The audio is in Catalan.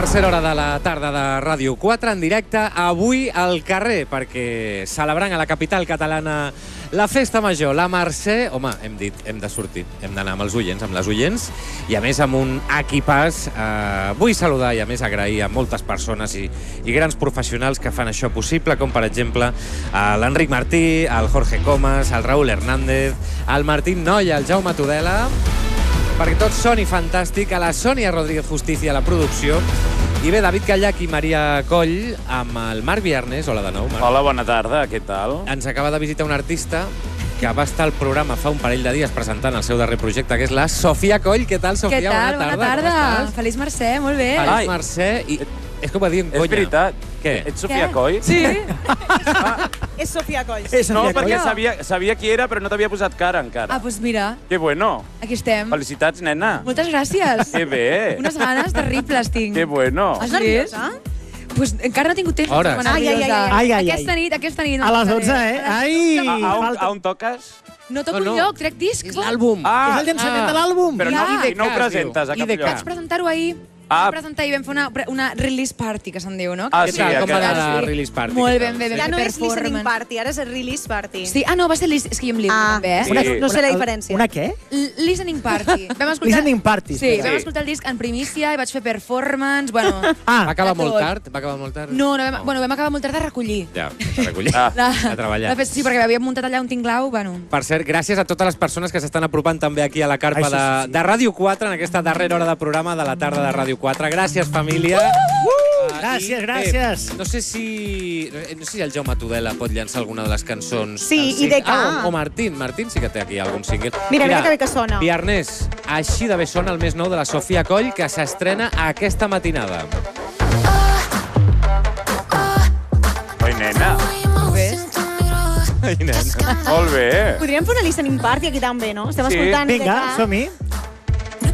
Tercera hora de la tarda de Ràdio 4 en directe, avui al carrer, perquè celebrant a la capital catalana la festa major, la Mercè. Home, hem dit, hem de sortir, hem d'anar amb els oients, amb les oients, i a més amb un equipàs. Vull saludar i a més agrair a moltes persones i grans professionals que fan això possible, com per exemple l'Enric Martí, el Jorge Comas, el Raúl Hernández, el Martín Noia, el Jaume Tudela, perquè tots soni fantàstic, a la Sònia Rodríguez Justicia a la producció, i bé, David Callach i Maria Coll amb el Marc Viernes. Hola de nou, Marc. Hola, bona tarda, què tal? Ens acaba de visitar un artista que va estar al programa fa un parell de dies presentant el seu darrer projecte, que és la Sofia Coll. Què tal, Sofia? Què tal? Bona tarda. Bona tarda. Feliç Mercè, molt bé. Feliç Mercè. I és que ho va dir en conya. És veritat. Què? Ets Sofia Coll? Sí. És Sofia Coll. No, perquè sabia qui era, però no t'havia posat cara encara. Ah, doncs mira, Que bueno. aquí estem. Felicitats, nena. Moltes gràcies. Que bé. Unes ganes terribles tinc. Que bueno. Has Nerviosa? vist? Pues encara no he tingut temps Hores. de tornar nerviosa. Ai. Aquesta nit. A les 12, eh? Ai! A on toques? No toco No. enlloc, trec disc. És l'àlbum. És el llançament de l'àlbum. Però Ja. no ho presentes a cap IDK. Vaig lloc. presentar-ho ahir. Ah. Vam presentar i vam fer una release party, que se'n diu, no? Ah, Què sí, tal? Com va anar la Sí. release party? Molt Què ben tal? bé, ben Ja bé. no és listening Performance. party, ara és release party. Sí, no, va ser és que jo em lio també, Sí. No sé la diferència. Una què? Listening party. Vam escoltar... Listening party. Sí, Sí. vam escoltar el disc en primícia i vaig fer performance, bueno... Va acabar de molt tot. tard? Va acabar molt tard? No, vam acabar molt tard de recollir. Ja, a recollir. Ah. A treballar. Sí, perquè havíem muntat allà un tinglau, bueno... Per cert, gràcies a totes les persones que s'estan apropant també aquí a la carpa Ai, sí. de Ràdio 4 en aquesta darrera hora de programa de la tarda de Ràdio 4. Gràcies, família. Gràcies, I, gràcies. No sé si el Jaume Tudela pot llançar alguna de les cançons. Sí, IDK. O Martín sí que té aquí algun single. Mira que bé que sona. Viernes, així de bé sona el més nou de la Sofia Coll, que s'estrena aquesta matinada. Oi, nena. Ves? Ai, nen. Molt bé. Podríem fer una listening party aquí també, no? Estem Sí. escoltant Vinga, IDK. som-hi.